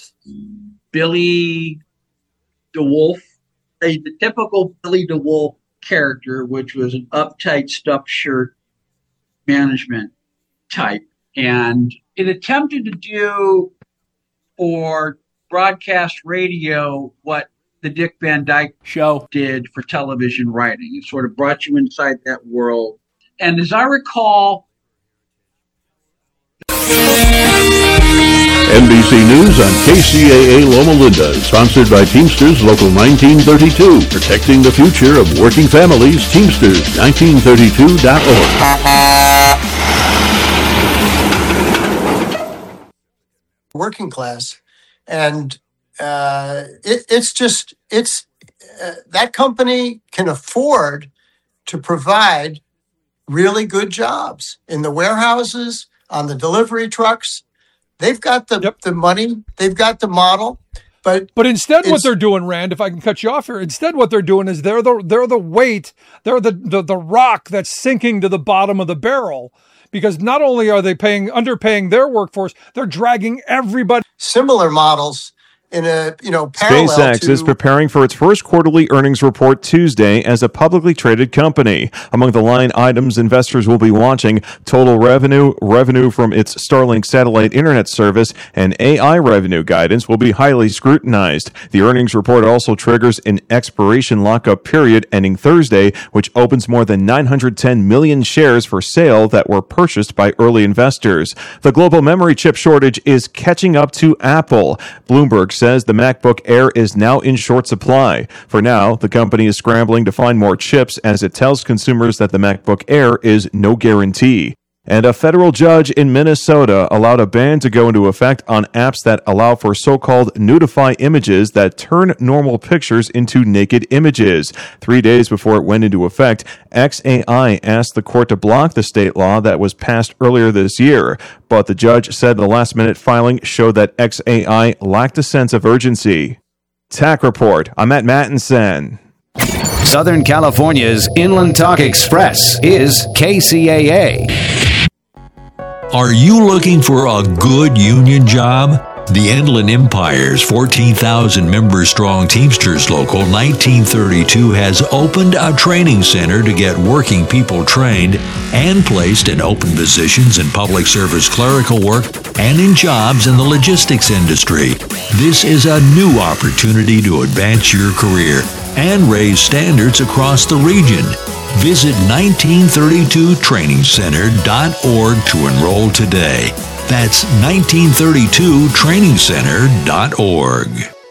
Billy DeWolf, the typical Billy DeWolf character, which was an uptight stuffed shirt management type. And it attempted to do for broadcast radio what the Dick Van Dyke Show did for television writing. It sort of brought you inside that world. And as I recall, NBC News on KCAA Loma Linda, sponsored by Teamsters Local 1932, protecting the future of working families. Teamsters1932.org. Working class, and it's that company can afford to provide really good jobs in the warehouses, on the delivery trucks. They've got the money, they've got the model, but instead what they're doing, Rand, if I can cut you off here, instead what they're doing is they're the weight, they're the rock that's sinking to the bottom of the barrel, because not only are they underpaying their workforce, they're dragging everybody. Similar models in a parallel. SpaceX is preparing for its first quarterly earnings report Tuesday as a publicly traded company. Among the line items investors will be watching: total revenue from its Starlink satellite internet service, and AI revenue guidance will be highly scrutinized. The earnings report also triggers an expiration lockup period ending Thursday, which opens more than 910 million shares for sale that were purchased by early investors. The global memory chip shortage is catching up to Apple. Bloomberg says the MacBook Air is now in short supply. For now, the company is scrambling to find more chips as it tells consumers that the MacBook Air is no guarantee. And a federal judge in Minnesota allowed a ban to go into effect on apps that allow for so-called nudify images that turn normal pictures into naked images. 3 days before it went into effect, XAI asked the court to block the state law that was passed earlier this year. But the judge said the last-minute filing showed that XAI lacked a sense of urgency. TAC Report. I'm Matt Mattinson. Southern California's Inland Talk Express is KCAA. Are you looking for a good union job? The Inland Empire's 14,000 member strong Teamsters Local 1932 has opened a training center to get working people trained and placed in open positions in public service clerical work and in jobs in the logistics industry. This is a new opportunity to advance your career and raise standards across the region. Visit 1932trainingcenter.org to enroll today. That's 1932trainingcenter.org.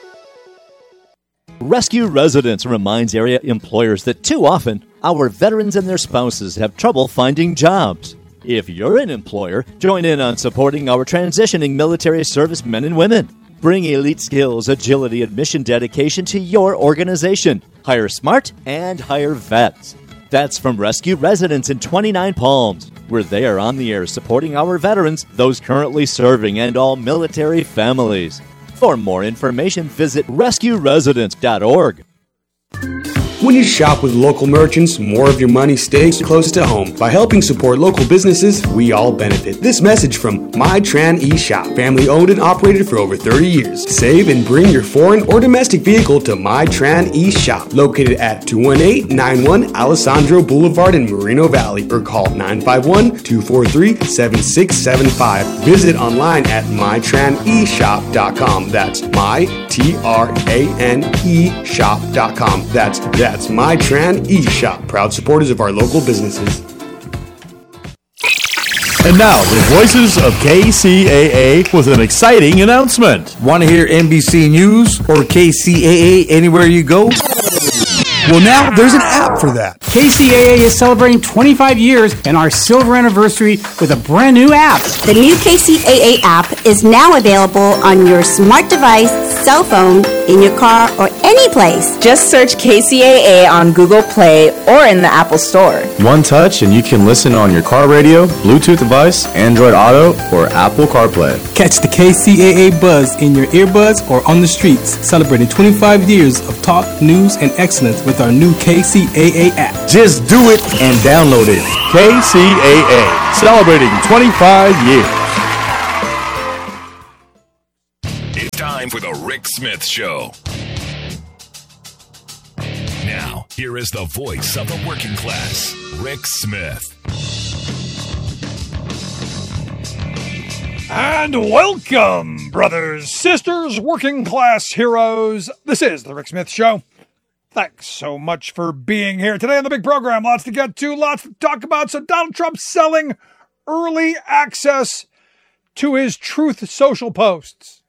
Rescue Residence reminds area employers that too often our veterans and their spouses have trouble finding jobs. If you're an employer, join in on supporting our transitioning military service men and women. Bring elite skills, agility, and mission dedication to your organization. Hire smart and hire vets. That's from Rescue Residence in 29 Palms, where they are on the air supporting our veterans, those currently serving, and all military families. For more information, visit rescueresidence.org. When you shop with local merchants, more of your money stays close to home. By helping support local businesses, we all benefit. This message from MyTran eShop, family owned and operated for over 30 years. Save and bring your foreign or domestic vehicle to MyTran eShop, located at 21891 Alessandro Boulevard in Moreno Valley, or call 951-243-7675. Visit online at mytraneshop.com. That's MyTRANE shop.com. That's MyTran eShop, proud supporters of our local businesses. And now, the voices of KCAA with an exciting announcement. Want to hear NBC News or KCAA anywhere you go? Well, now there's an app for that. KCAA is celebrating 25 years and our silver anniversary with a brand new app. The new KCAA app is now available on your smart device, cell phone, in your car, or any place. Just search KCAA on Google Play or in the Apple Store. One touch and you can listen on your car radio, Bluetooth device, Android Auto, or Apple CarPlay. Catch the KCAA buzz in your earbuds or on the streets, celebrating 25 years of talk, news, and excellence with our new KCAA app. Just do it and download it. KCAA, celebrating 25 years. time for the Rick Smith Show. Now, here is the voice of the working class, Rick Smith. And welcome, brothers, sisters, working class heroes. This is the Rick Smith Show. Thanks so much for being here today on the big program. Lots to get to, lots to talk about. So Donald Trump's selling early access to his Truth Social posts.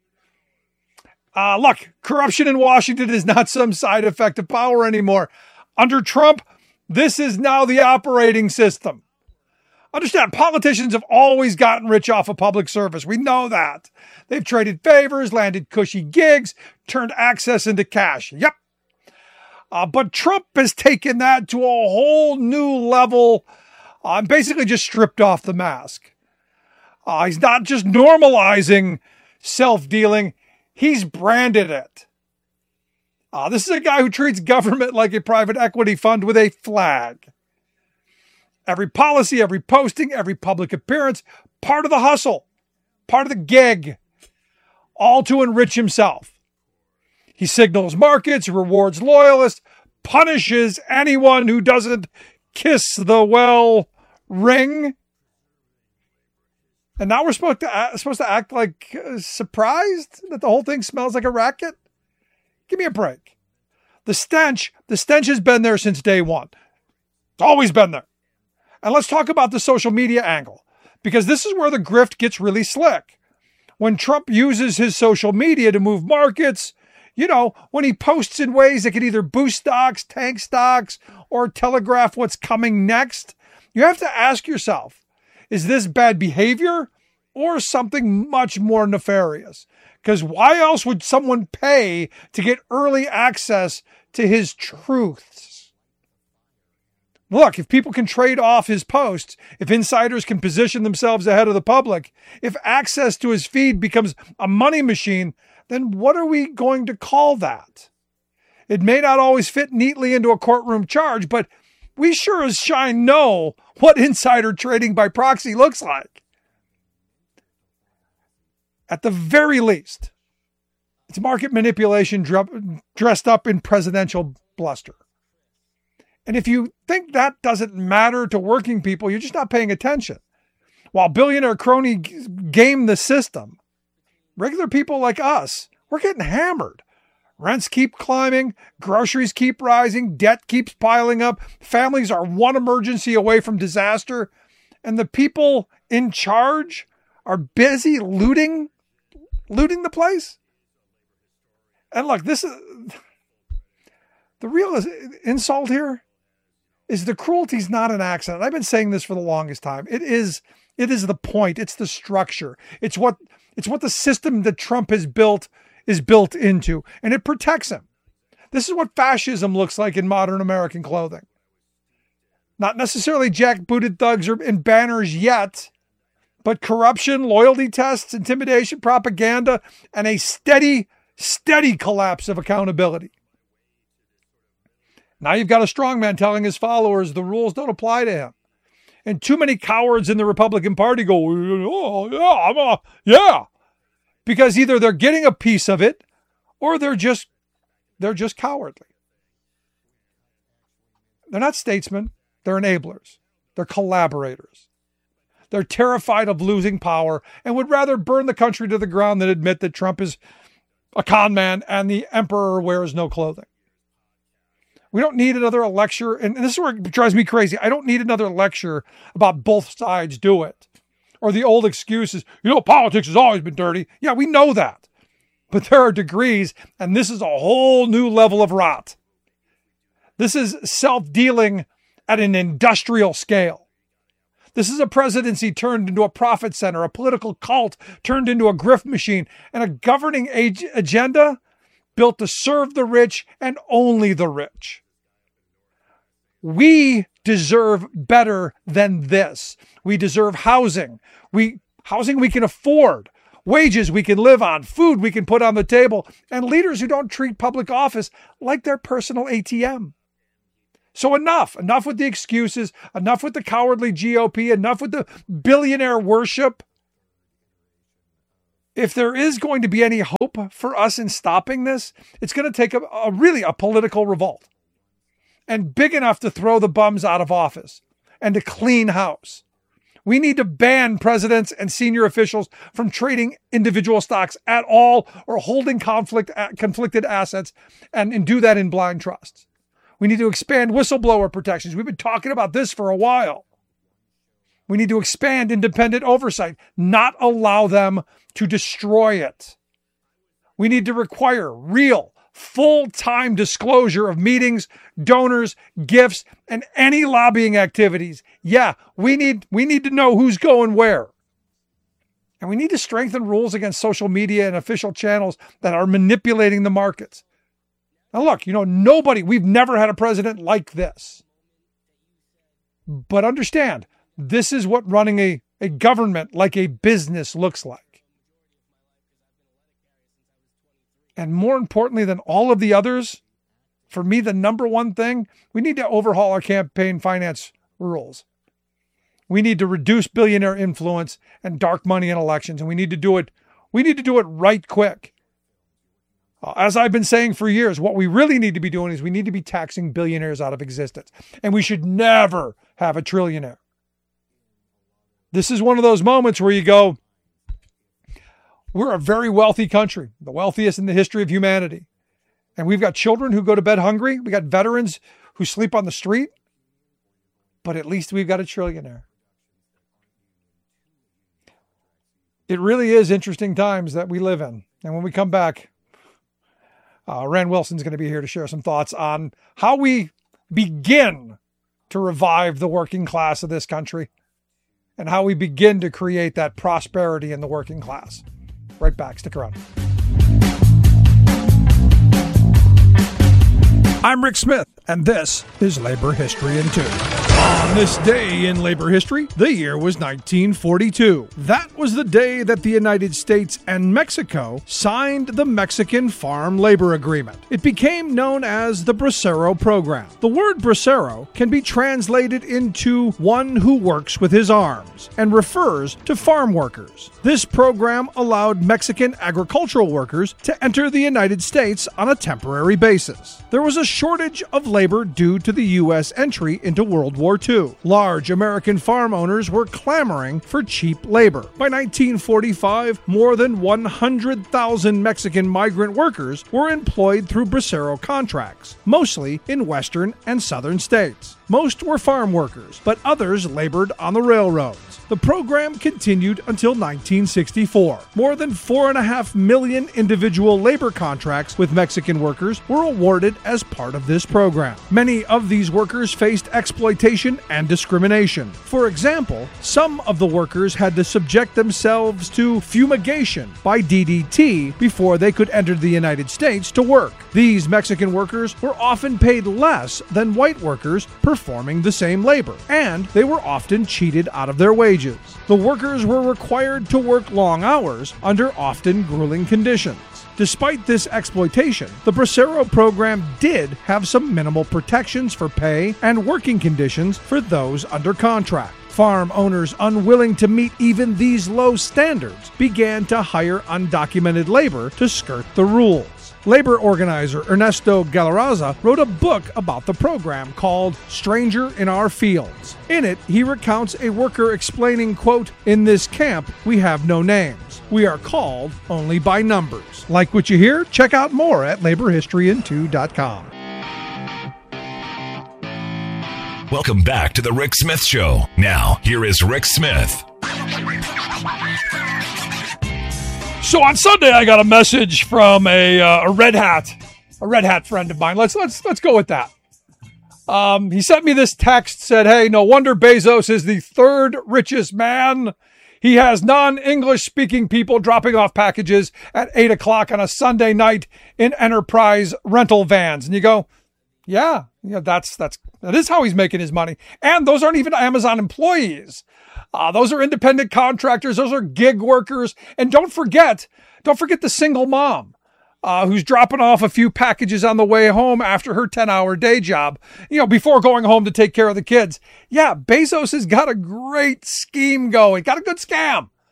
Look, corruption in Washington is not some side effect of power anymore. Under Trump, this is now the operating system. Understand, politicians have always gotten rich off of public service. We know that. They've traded favors, landed cushy gigs, turned access into cash. Yep. But Trump has taken that to a whole new level and basically just stripped off the mask. He's not just normalizing self-dealing, he's branded it. This is a guy who treats government like a private equity fund with a flag. Every policy, every posting, every public appearance, part of the hustle, part of the gig, all to enrich himself. He signals markets, rewards loyalists, punishes anyone who doesn't kiss the ring. And now we're supposed to act like surprised that the whole thing smells like a racket? Give me a break. The stench has been there since day one. It's always been there. And let's talk about the social media angle, because this is where the grift gets really slick. When Trump uses his social media to move markets, when he posts in ways that can either boost stocks, tank stocks, or telegraph what's coming next, you have to ask yourself, is this bad behavior or something much more nefarious? Because why else would someone pay to get early access to his truths? Look, if people can trade off his posts, if insiders can position themselves ahead of the public, if access to his feed becomes a money machine, then what are we going to call that? It may not always fit neatly into a courtroom charge, but we sure as shine know what insider trading by proxy looks like. At the very least, it's market manipulation dressed up in presidential bluster. And if you think that doesn't matter to working people, you're just not paying attention. While billionaire crony game the system, regular people like us, we're getting hammered. Rents keep climbing, groceries keep rising, debt keeps piling up, families are one emergency away from disaster, and the people in charge are busy looting the place. And look, this is the real insult here is the cruelty's not an accident. I've been saying this for the longest time. It is the point. It's the structure. It's what the system that Trump has built is built into, and it protects him. This is what fascism looks like in modern American clothing. Not necessarily jackbooted thugs and banners yet, but corruption, loyalty tests, intimidation, propaganda, and a steady collapse of accountability. Now you've got a strongman telling his followers the rules don't apply to him. And too many cowards in the Republican Party go, oh, yeah. Because either they're getting a piece of it or they're just cowardly. They're not statesmen. They're enablers. They're collaborators. They're terrified of losing power and would rather burn the country to the ground than admit that Trump is a con man and the emperor wears no clothing. We don't need another lecture. And this is where it drives me crazy. I don't need another lecture about both sides do it. Or the old excuses, politics has always been dirty. Yeah, we know that. But there are degrees, and this is a whole new level of rot. This is self-dealing at an industrial scale. This is a presidency turned into a profit center, a political cult turned into a grift machine, and a governing agenda built to serve the rich and only the rich. We deserve better than this. We deserve housing. Housing we can afford, wages we can live on, food we can put on the table, and leaders who don't treat public office like their personal ATM. So enough with the excuses, enough with the cowardly GOP, enough with the billionaire worship. if there is going to be any hope for us in stopping this, it's going to take a political revolt, and big enough to throw the bums out of office and to clean house. We need to ban presidents and senior officials from trading individual stocks at all or holding conflicted assets and do that in blind trusts. We need to expand whistleblower protections. We've been talking about this for a while. We need to expand independent oversight, not allow them to destroy it. We need to require real, full-time disclosure of meetings, donors, gifts, and any lobbying activities. Yeah, we need to know who's going where. And we need to strengthen rules against social media and official channels that are manipulating the markets. Now look, we've never had a president like this. But understand, this is what running a government like a business looks like. And more importantly than all of the others, for me, the number one thing, we need to overhaul our campaign finance rules. We need to reduce billionaire influence and dark money in elections, and we need to do it right quick. As I've been saying for years, what we really need to be doing is we need to be taxing billionaires out of existence. And we should never have a trillionaire. This is one of those moments where you go, we're a very wealthy country, the wealthiest in the history of humanity. And we've got children who go to bed hungry. We got veterans who sleep on the street. But at least we've got a trillionaire. It really is interesting times that we live in. And when we come back, Rand Wilson's going to be here to share some thoughts on how we begin to revive the working class of this country and how we begin to create that prosperity in the working class. Right back. Stick around. I'm Rick Smith, and this is Labor History in 2. On this day in labor history, the year was 1942. That was the day that the United States and Mexico signed the Mexican Farm Labor Agreement. It became known as the Bracero Program. The word bracero can be translated into one who works with his arms and refers to farm workers. This program allowed Mexican agricultural workers to enter the United States on a temporary basis. There was a shortage of labor due to the U.S. entry into World War II. Large American farm owners were clamoring for cheap labor. By 1945, more than 100,000 Mexican migrant workers were employed through bracero contracts, mostly in western and southern states. Most were farm workers, but others labored on the railroads. The program continued until 1964. More than 4.5 million individual labor contracts with Mexican workers were awarded as part of this program. Many of these workers faced exploitation and discrimination. For example, some of the workers had to subject themselves to fumigation by DDT before they could enter the United States to work. These Mexican workers were often paid less than white workers performing the same labor, and they were often cheated out of their wages. The workers were required to work long hours under often grueling conditions. Despite this exploitation, the Bracero program did have some minimal protections for pay and working conditions for those under contract. Farm owners unwilling to meet even these low standards began to hire undocumented labor to skirt the rules. Labor organizer Ernesto Galarraza wrote a book about the program called Stranger in Our Fields. In it, he recounts a worker explaining, quote, "In this camp, we have no names. We are called only by numbers." Like what you hear? Check out more at laborhistoryin2.com. Welcome back to the Rick Smith Show. Now, here is Rick Smith. So on Sunday, I got a message from a Red Hat friend of mine. Let's go with that. He sent me this text, said, "Hey, no wonder Bezos is the third richest man. He has non-English speaking people dropping off packages at 8 o'clock on a Sunday night in enterprise rental vans." And you go, yeah, that is how he's making his money. And those aren't even Amazon employees. Those are independent contractors. Those are gig workers. And don't forget the single mom who's dropping off a few packages on the way home after her 10-hour day job, before going home to take care of the kids. Yeah, Bezos has got a great scheme going, got a good scam.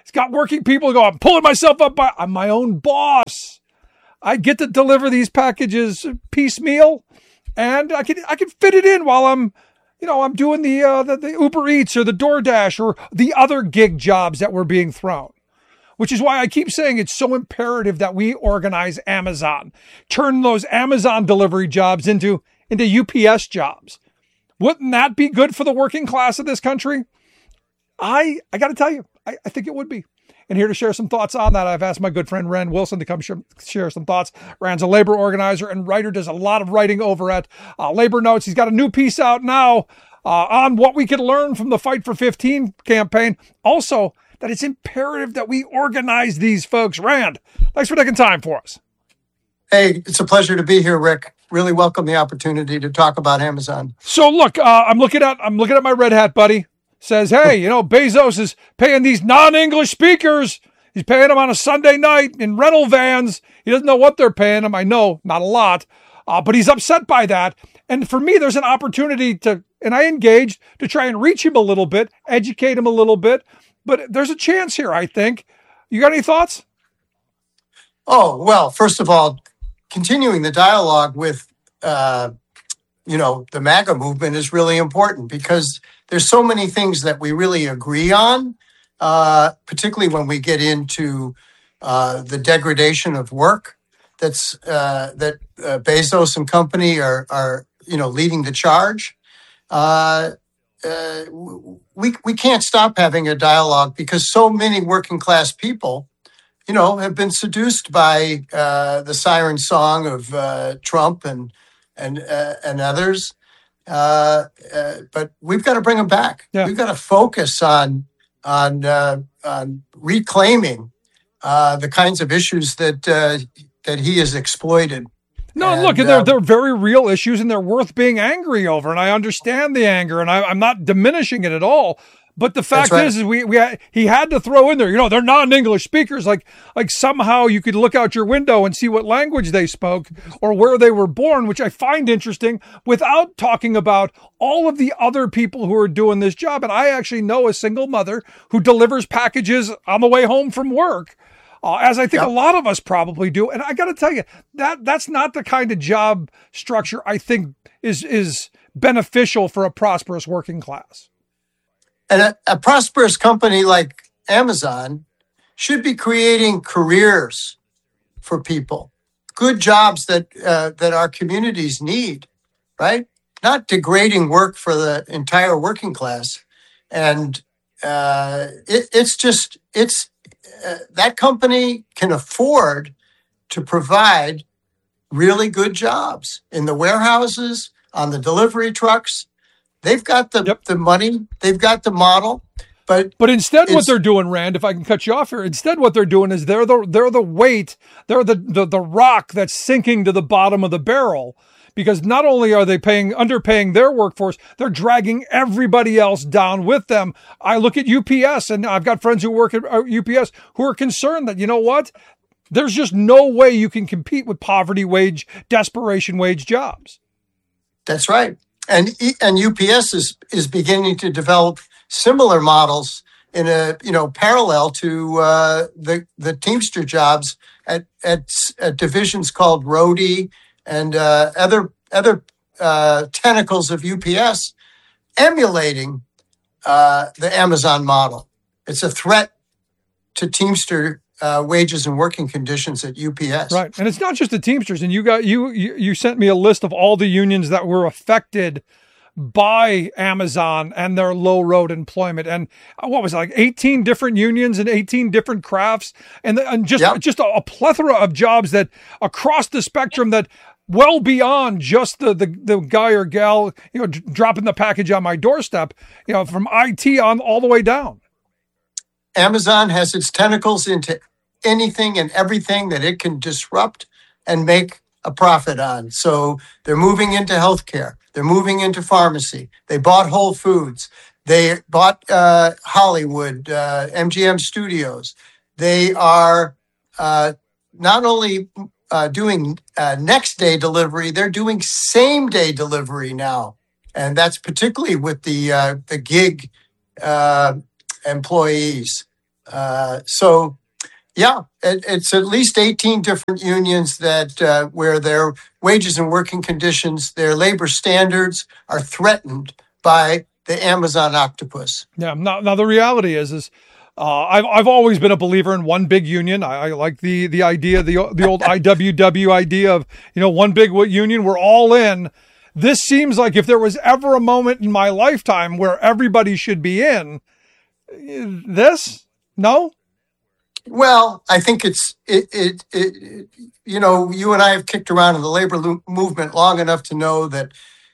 It's got working people go, I'm pulling myself up I'm my own boss. I get to deliver these packages piecemeal, and I can fit it in while I'm doing the Uber Eats or the DoorDash or the other gig jobs that were being thrown. Which is why I keep saying it's so imperative that we organize Amazon, turn those Amazon delivery jobs into UPS jobs. Wouldn't that be good for the working class of this country? I got to tell you, I think it would be. And here to share some thoughts on that, I've asked my good friend Ren Wilson to come share some thoughts. Ren's a labor organizer and writer, does a lot of writing over at Labor Notes. He's got a new piece out now on what we could learn from the Fight for 15 campaign. Also, that it's imperative that we organize these folks. Rand, thanks for taking time for us. Hey, it's a pleasure to be here, Rick. Really welcome the opportunity to talk about Amazon. So look, I'm looking at my red hat buddy. Says, hey, Bezos is paying these non-English speakers. He's paying them on a Sunday night in rental vans. He doesn't know what they're paying him. I know, not a lot, but he's upset by that. And for me, there's an opportunity and I engaged to try and reach him a little bit, educate him a little bit. But there's a chance here, I think. You got any thoughts? Oh, well, first of all, continuing the dialogue with, the MAGA movement is really important because there's so many things that we really agree on, particularly when we get into the degradation of work that Bezos and company are leading the charge. We can't stop having a dialogue because so many working class people, have been seduced by the siren song of Trump and others. But we've got to bring them back. Yeah. We've got to focus on reclaiming the kinds of issues that he has exploited. No, look, they're very real issues and they're worth being angry over. And I understand the anger and I'm not diminishing it at all. But the fact is he had to throw in there, they're non-English speakers. Like somehow you could look out your window and see what language they spoke or where they were born, which I find interesting without talking about all of the other people who are doing this job. And I actually know a single mother who delivers packages on the way home from work. As I think a lot of us probably do. And I got to tell you, that's not the kind of job structure I think is beneficial for a prosperous working class. And a prosperous company like Amazon should be creating careers for people, good jobs that our communities need, right? Not degrading work for the entire working class. And that company can afford to provide really good jobs in the warehouses, on the delivery trucks. They've got the money, they've got the model, but instead what they're doing, Rand, if I can cut you off here, instead what they're doing is they're the weight, they're the rock that's sinking to the bottom of the barrel. Because not only are they underpaying their workforce, they're dragging everybody else down with them. I look at UPS, and I've got friends who work at UPS who are concerned that, you know what? There's just no way you can compete with poverty wage, desperation wage jobs. That's right. And UPS is beginning to develop similar models in parallel to the Teamster jobs at divisions called Roadie and other tentacles of UPS, emulating the Amazon model. It's a threat to Teamster wages and working conditions at UPS. Right, and it's not just the Teamsters. And you sent me a list of all the unions that were affected by Amazon and their low road employment. And what was it, like 18 different unions and 18 different crafts and just a plethora of jobs that across the spectrum that well beyond just the guy or gal, dropping the package on my doorstep, from IT on all the way down. Amazon has its tentacles into anything and everything that it can disrupt and make a profit on. So they're moving into healthcare. They're moving into pharmacy. They bought Whole Foods. They bought Hollywood, MGM Studios. They are not only doing next day delivery, they're doing same day delivery now. And that's particularly with the gig employees. It's at least 18 different unions that where their wages and working conditions, their labor standards are threatened by the Amazon octopus. Yeah. Now the reality is I've always been a believer in one big union. I like the idea, the old IWW idea of, one big union, we're all in. This seems like if there was ever a moment in my lifetime where everybody should be in, no? Well, I think you and I have kicked around in the labor movement long enough to know that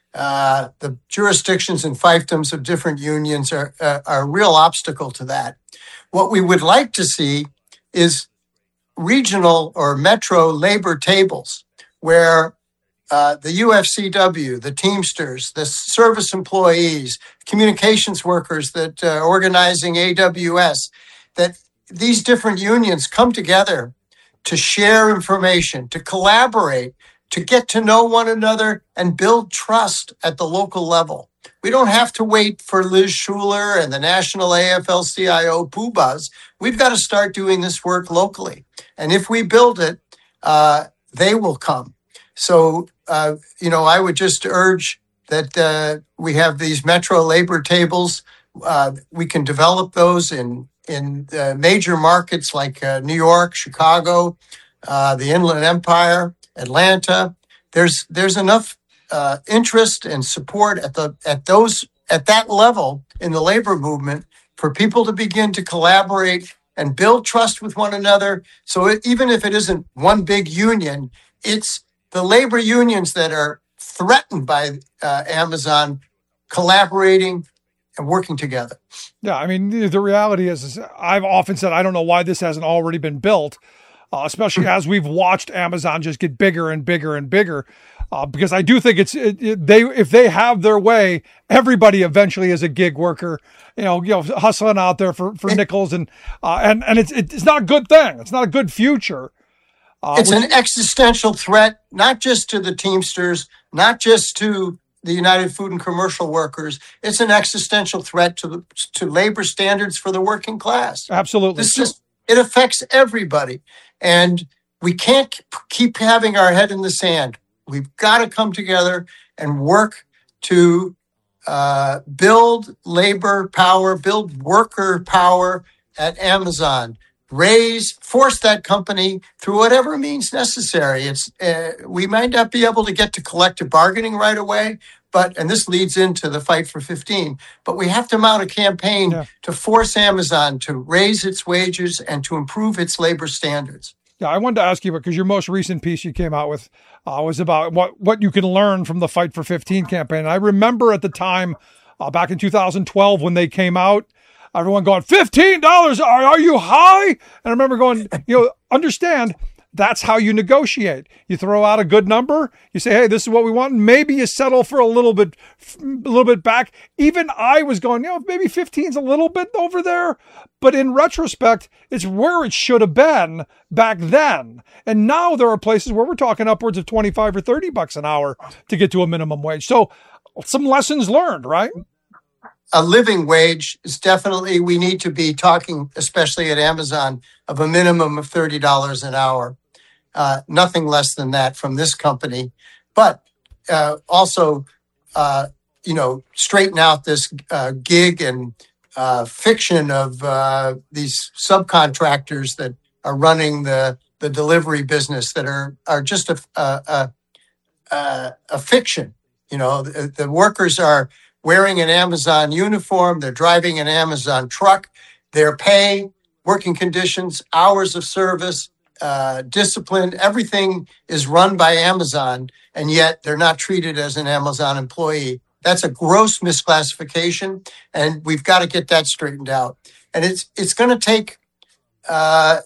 the jurisdictions and fiefdoms of different unions are a real obstacle to that. What we would like to see is regional or metro labor tables where the UFCW, the Teamsters, the service employees, communications workers that organizing AWS, that these different unions come together to share information, to collaborate, to get to know one another and build trust at the local level. We don't have to wait for Liz Schuler and the National AFL-CIO poobahs. We've got to start doing this work locally. And if we build it, they will come. So, I would just urge that we have these metro labor tables. We can develop those in major markets like New York, Chicago, the Inland Empire, Atlanta. There's enough interest and support at that level in the labor movement for people to begin to collaborate and build trust with one another. So even if it isn't one big union, it's the labor unions that are threatened by Amazon collaborating and working together. Yeah, I mean, the reality is I've often said I don't know why this hasn't already been built, especially as we've watched Amazon just get bigger and bigger and bigger. Because I do think if they have their way, everybody eventually is a gig worker, hustling out there for nickels and it's not a good thing. It's not a good future. It's an existential threat, not just to the Teamsters, not just to the United Food and Commercial Workers. It's an existential threat to labor standards for the working class. Absolutely. It affects everybody. And we can't keep having our head in the sand. We've got to come together and work to build labor power, build worker power at Amazon. Force that company through whatever means necessary. We might not be able to get to collective bargaining right away, and this leads into the Fight for 15, but we have to mount a campaign to force Amazon to raise its wages and to improve its labor standards. Yeah, I wanted to ask you, because your most recent piece you came out with was about what you can learn from the Fight for 15 campaign. And I remember at the time, back in 2012, when they came out, everyone going, $15, are you high? And I remember going, understand, that's how you negotiate. You throw out a good number. You say, hey, this is what we want. Maybe you settle for a little bit back. Even I was going, maybe 15's a little bit over there. But in retrospect, it's where it should have been back then. And now there are places where we're talking upwards of $25 or $30 an hour to get to a minimum wage. So some lessons learned, right? A living wage is definitely, we need to be talking, especially at Amazon, of a minimum of $30 an hour. Nothing less than that from this company. But also, straighten out this gig and fiction of these subcontractors that are running the delivery business that are just a fiction. The workers are wearing an Amazon uniform, they're driving an Amazon truck, their pay, working conditions, hours of service, discipline, everything is run by Amazon, and yet they're not treated as an Amazon employee. That's a gross misclassification, and we've got to get that straightened out. And it's going to take, a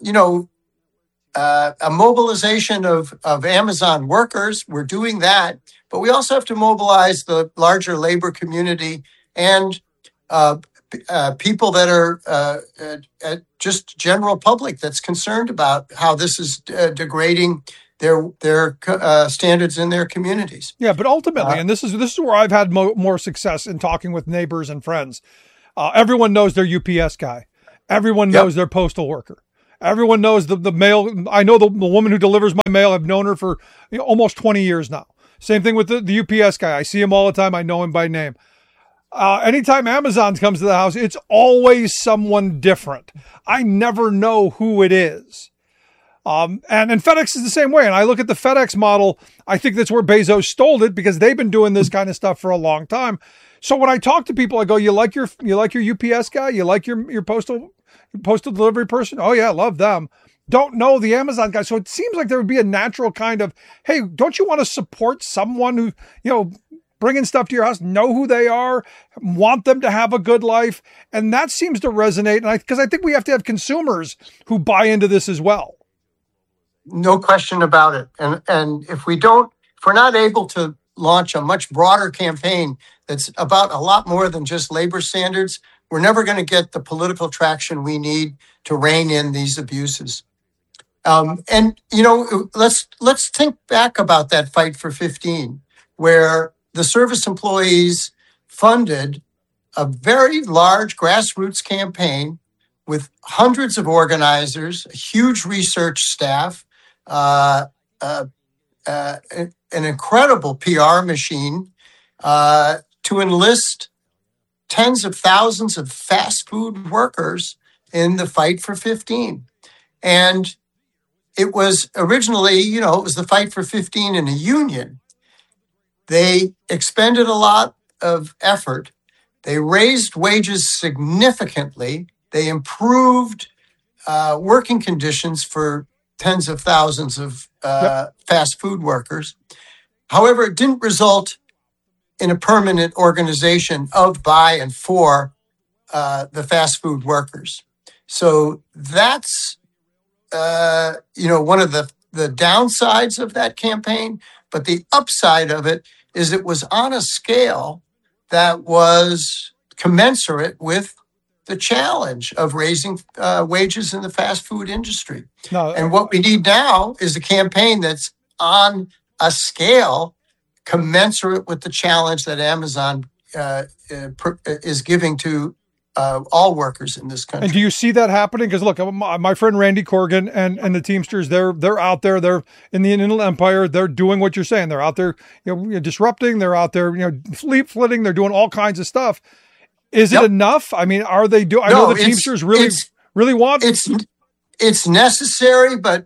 mobilization of Amazon workers. We're doing that. But we also have to mobilize the larger labor community and people that are just general public that's concerned about how this is degrading their standards in their communities. Yeah, but ultimately, and this is where I've had more success in talking with neighbors and friends. Everyone knows their UPS guy. everyone knows their postal worker. Everyone knows the mail. I know the woman who delivers my mail. I've known her for almost 20 years now. Same thing with the UPS guy. I see him all the time. I know him by name. Anytime Amazon comes to the house, it's always someone different. I never know who it is. And FedEx is the same way. And I look at the FedEx model. I think that's where Bezos stole it, because they've been doing this kind of stuff for a long time. So when I talk to people, I go, you like your UPS guy? You like your postal delivery person? Oh yeah, love them. Don't know the Amazon guy. So it seems like there would be a natural kind of, hey, don't you want to support someone who, bringing stuff to your house, know who they are, want them to have a good life? And that seems to resonate. And because I think we have to have consumers who buy into this as well. No question about it. And if we're not able to launch a much broader campaign that's about a lot more than just labor standards, we're never going to get the political traction we need to rein in these abuses. Let's think back about that Fight for 15, where the service employees funded a very large grassroots campaign with hundreds of organizers, a huge research staff, an incredible PR machine, to enlist tens of thousands of fast food workers in the Fight for 15. And it was originally, it was the Fight for 15 in a union. They expended a lot of effort. They raised wages significantly. They improved working conditions for tens of thousands of fast food workers. However, it didn't result in a permanent organization of, by, and for the fast food workers. So that's, one of the downsides of that campaign. But the upside of it is it was on a scale that was commensurate with the challenge of raising wages in the fast food industry. And what we need now is a campaign that's on a scale commensurate with the challenge that Amazon is giving to all workers in this country. And do you see that happening? Because look, my friend Randy Corrigan and the Teamsters, they're out there, they're in the Inland Empire, they're doing what you're saying. They're out there, disrupting. They're out there, fleet flitting. They're doing all kinds of stuff. Is it enough? I mean, are they doing? I know the Teamsters really want. It's necessary, but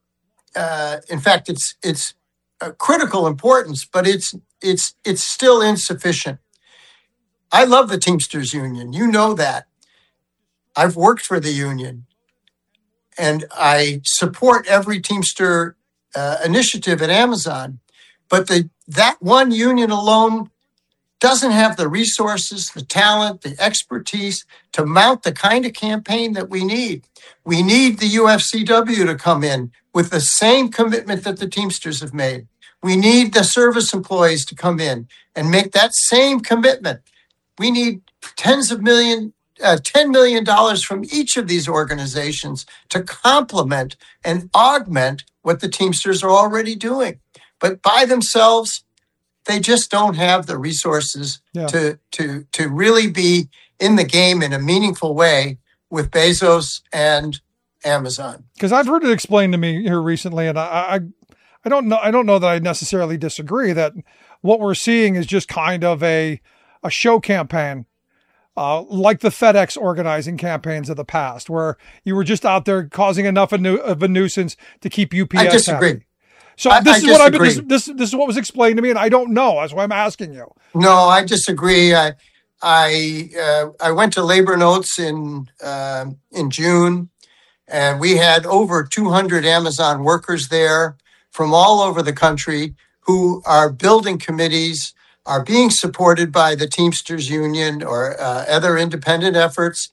in fact, it's critical importance, but it's still insufficient. I love the Teamsters Union. You know that. I've worked for the union, and I support every Teamster initiative at Amazon. But that one union alone doesn't have the resources, the talent, the expertise to mount the kind of campaign that we need. We need the UFCW to come in with the same commitment that the Teamsters have made. We need the service employees to come in and make that same commitment. We need $10 million from each of these organizations to complement and augment what the Teamsters are already doing. But by themselves, they just don't have the resources to really be in the game in a meaningful way with Bezos and Amazon. Because I've heard it explained to me here recently, and I don't know that I necessarily disagree, that what we're seeing is just kind of a show campaign, like the FedEx organizing campaigns of the past, where you were just out there causing enough of a nuisance to keep UPS I disagree. happy. So this is what this is what was explained to me, and I don't know. That's why I'm asking you. No, I disagree. I went to Labor Notes in June, and we had over 200 Amazon workers there from all over the country who are building committees, are being supported by the Teamsters Union or other independent efforts.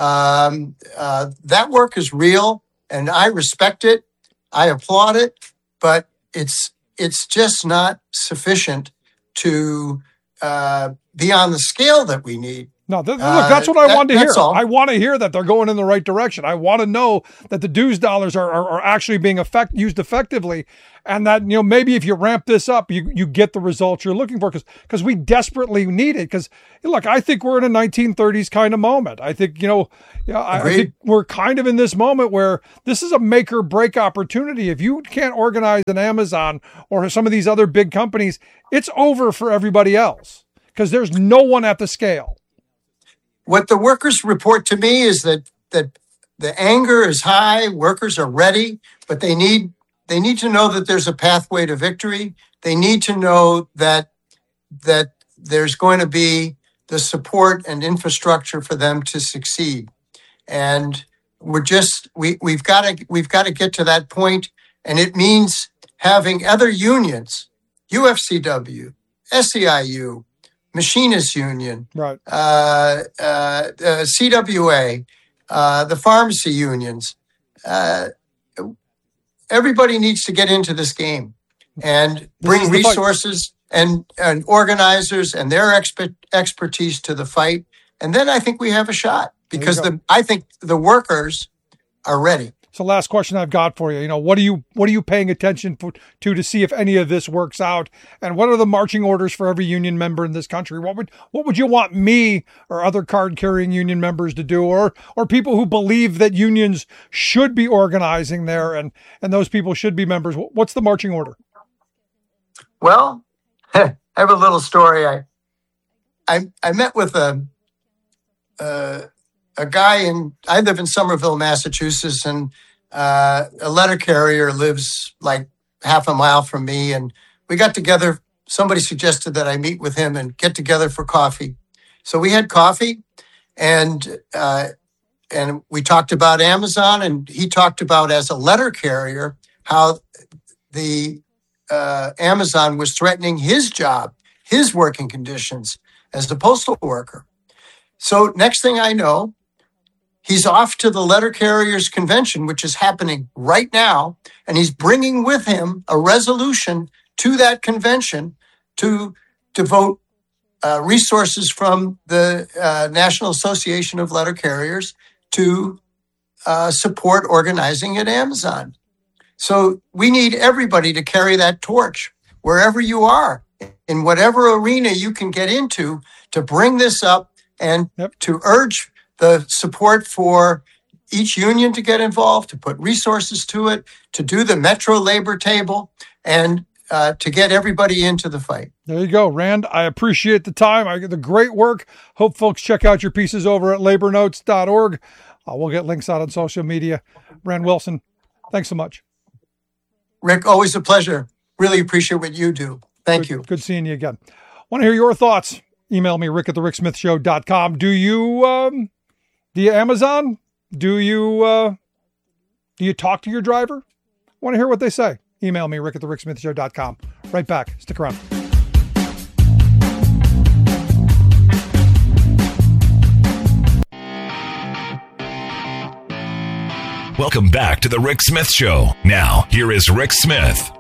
That work is real, and I respect it. I applaud it, but it's just not sufficient to be on the scale that we need. No, look, that's what I wanted to hear. All. I want to hear that they're going in the right direction. I want to know that the dues dollars are actually being used effectively, and that maybe if you ramp this up, you get the results you're looking for because we desperately need it. Because look, I think we're in a 1930s kind of moment. I think I think we're kind of in this moment where this is a make or break opportunity. If you can't organize an Amazon or some of these other big companies, it's over for everybody else because there's no one at the scale. What the workers report to me is that the anger is high, workers are ready, but they need to know that there's a pathway to victory. They need to know that there's going to be the support and infrastructure for them to succeed. And we've got to get to that point, and it means having other unions, UFCW, SEIU, Machinists Union, right? CWA, the pharmacy unions. Everybody needs to get into this game and bring resources and organizers and their expertise to the fight. And then I think we have a shot because I think the workers are ready. So last question I've got for you, what are you paying attention to see if any of this works out? And what are the marching orders for every union member in this country? What would you want me or other card carrying union members to do, or people who believe that unions should be organizing there and those people should be members? What's the marching order? Well, I have a little story. I met with a guy I live in Somerville, Massachusetts, and a letter carrier lives like half a mile from me. And we got together. Somebody suggested that I meet with him and get together for coffee. So we had coffee and we talked about Amazon, and he talked about, as a letter carrier, how the Amazon was threatening his job, his working conditions as a postal worker. So next thing I know, he's off to the letter carriers convention, which is happening right now. And he's bringing with him a resolution to that convention to devote resources from the National Association of Letter Carriers to support organizing at Amazon. So we need everybody to carry that torch wherever you are, in whatever arena you can get into, to bring this up and to urge the support for each union to get involved, to put resources to it, to do the Metro Labor Table, and to get everybody into the fight. There you go, Rand. I appreciate the time. The great work. Hope folks check out your pieces over at labornotes.org. We'll get links out on social media. Rand Wilson, thanks so much. Rick, always a pleasure. Really appreciate what you do. Thank you. Good seeing you again. Want to hear your thoughts? Email me, rick@thericksmithshow.com. Do you Amazon? Do you talk to your driver? Want to hear what they say? Email me, rick@thericksmithshow.com. Right back. Stick around. Welcome back to the Rick Smith Show. Now, here is Rick Smith.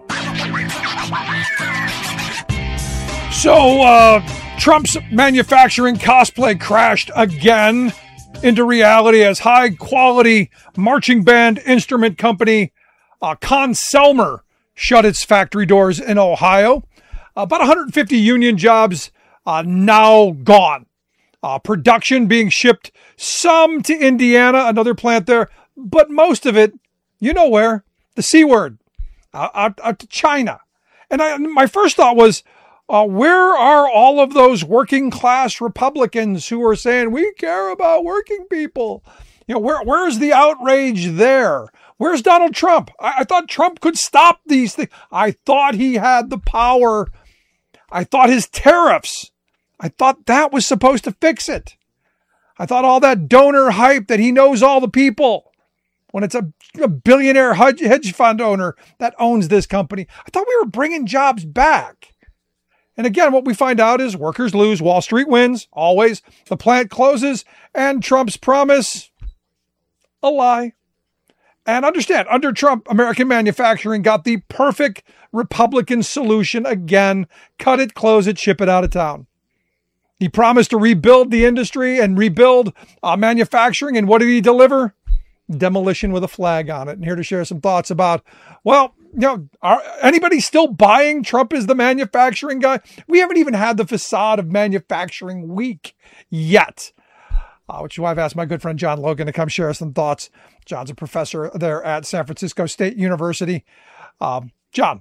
So, Trump's manufacturing cosplay crashed again into reality as high-quality marching band instrument company Conn-Selmer shut its factory doors in Ohio. About 150 union jobs now gone. Production being shipped, some to Indiana, another plant there, but most of it, you know where, the C word, out to China. And my first thought was, where are all of those working class Republicans who are saying we care about working people? Where's the outrage there? Where's Donald Trump? I thought Trump could stop these things. I thought he had the power. I thought his tariffs, I thought that was supposed to fix it. I thought all that donor hype that he knows all the people. When it's a billionaire hedge fund owner that owns this company, I thought we were bringing jobs back. And again, what we find out is workers lose, Wall Street wins, always. The plant closes, and Trump's promise, a lie. And understand, under Trump, American manufacturing got the perfect Republican solution again. Cut it, close it, ship it out of town. He promised to rebuild the industry and rebuild manufacturing. And what did he deliver? Demolition with a flag on it. And here to share some thoughts about, well, are anybody still buying Trump as the manufacturing guy? We haven't even had the facade of manufacturing week yet. Which is why I've asked my good friend John Logan to come share some thoughts. John's a professor there at San Francisco State University. John.